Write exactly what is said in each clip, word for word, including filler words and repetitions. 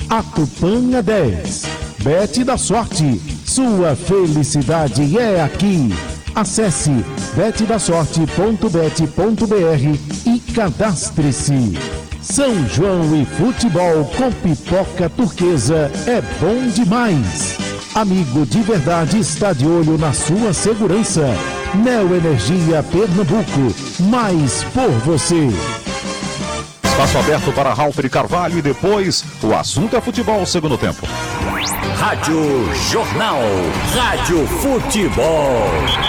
A Tupã é dez. Bet da Sorte. Sua felicidade é aqui. Acesse bet da sorte ponto bet ponto br e cadastre-se. São João e futebol com pipoca turquesa é bom demais. Amigo de verdade está de olho na sua segurança. Neo Energia Pernambuco, mais por você. Espaço aberto para Ralf de Carvalho e depois o assunto é futebol segundo tempo. Rádio Jornal, Rádio Futebol.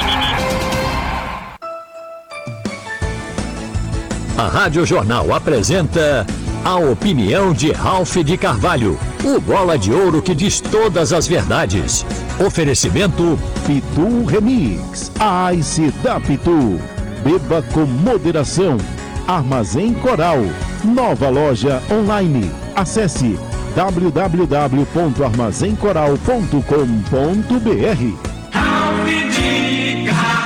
A Rádio Jornal apresenta a opinião de Ralf de Carvalho, o bola de ouro que diz todas as verdades. Oferecimento Pitu Remix, a Ice da Pitu. Beba com moderação. Armazém Coral, nova loja online. Acesse w w w ponto armazém coral ponto com ponto b r. Ralf de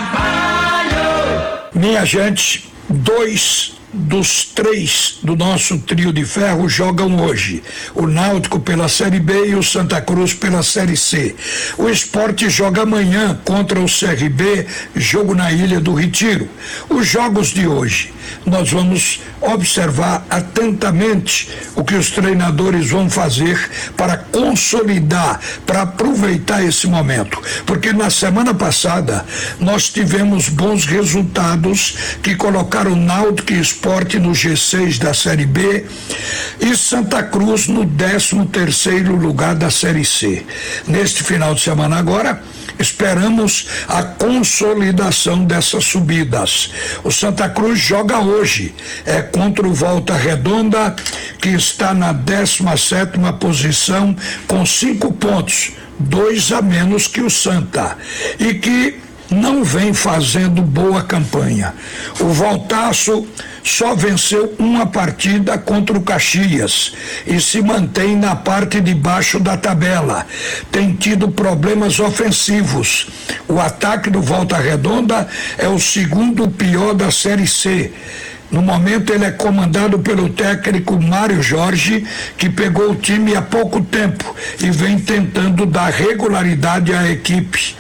Carvalho. Minha gente, dois dos três do nosso trio de ferro jogam hoje. O Náutico pela Série B e o Santa Cruz pela Série C. O Sport joga amanhã contra o C R B, jogo na Ilha do Retiro. Os jogos de hoje, nós vamos observar atentamente o que os treinadores vão fazer para consolidar, para aproveitar esse momento. Porque na semana passada nós tivemos bons resultados que colocaram o Náutico e Sport no G seis da Série B e Santa Cruz no décimo terceiro lugar da Série C. Neste final de semana agora, esperamos a consolidação dessas subidas. O Santa Cruz joga hoje, é contra o Volta Redonda, que está na décima sétima posição com cinco pontos, dois a menos que o Santa, e que não vem fazendo boa campanha. O Voltaço só venceu uma partida contra o Caxias e se mantém na parte de baixo da tabela. Tem tido problemas ofensivos. O ataque do Volta Redonda é o segundo pior da Série C. No momento ele é comandado pelo técnico Mário Jorge, que pegou o time há pouco tempo e vem tentando dar regularidade à equipe.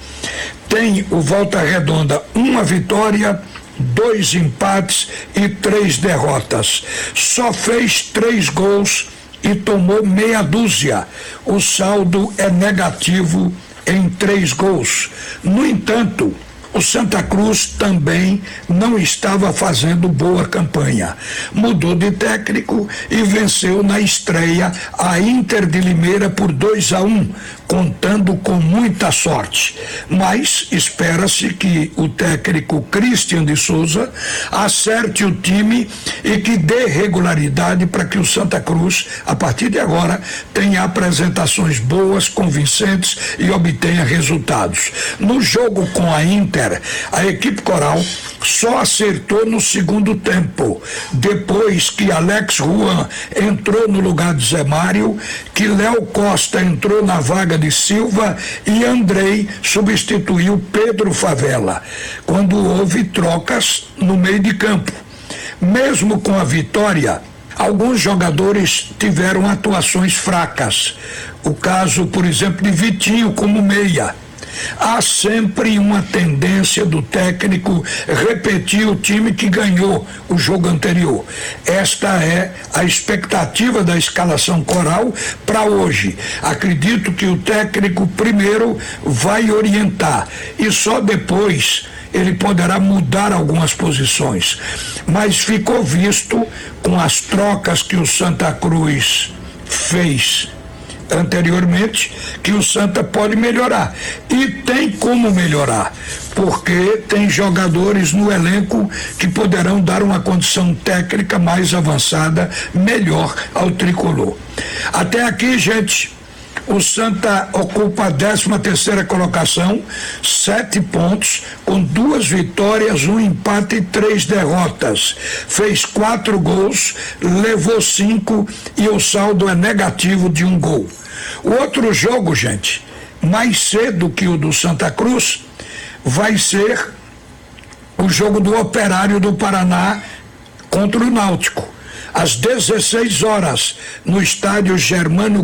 Tem o Volta Redonda uma vitória, dois empates e três derrotas. Só fez três gols e tomou meia dúzia. O saldo é negativo em três gols. No entanto, o Santa Cruz também não estava fazendo boa campanha. Mudou de técnico e venceu na estreia a Inter de Limeira por dois a um, contando com muita sorte. Mas espera-se que o técnico Christian de Souza acerte o time e que dê regularidade para que o Santa Cruz, a partir de agora, tenha apresentações boas, convincentes e obtenha resultados. No jogo com a Inter, a equipe coral só acertou no segundo tempo, depois que Alex Juan entrou no lugar de Zé Mário, que Léo Costa entrou na vaga de Silva e Andrei substituiu Pedro Favela, quando houve trocas no meio de campo. Mesmo com a vitória, alguns jogadores tiveram atuações fracas. O caso, por exemplo, de Vitinho como meia. Há sempre uma tendência do técnico repetir o time que ganhou o jogo anterior. Esta é a expectativa da escalação coral para hoje. Acredito que o técnico primeiro vai orientar e só depois ele poderá mudar algumas posições. Mas ficou visto com as trocas que o Santa Cruz fez anteriormente que o Santa pode melhorar e tem como melhorar, porque tem jogadores no elenco que poderão dar uma condição técnica mais avançada, melhor ao tricolor. Até aqui, gente, o Santa ocupa a décima terceira colocação, sete pontos, com duas vitórias, um empate e três derrotas. Fez quatro gols, levou cinco e o saldo é negativo de um gol. O outro jogo, gente, mais cedo que o do Santa Cruz, vai ser o jogo do Operário do Paraná contra o Náutico, às dezesseis horas, no estádio Germano